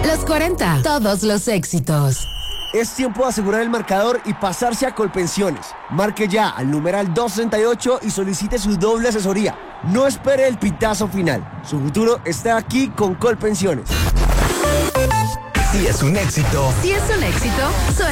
Los 40, todos los éxitos. Es tiempo de asegurar el marcador y pasarse a Colpensiones. Marque ya al numeral 238 y solicite su doble asesoría. No espere el pitazo final. Su futuro está aquí con Colpensiones. Si es un éxito. Si es un éxito, suena